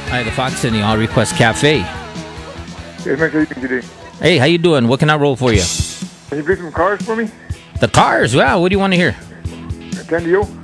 Hi, the Fox in the All Request Cafe. Hey, man, how you doing today? Hey, how you doing? What can I roll for you? Can you play some cars for me? The Cars. Wow, what do you want to hear? Candio?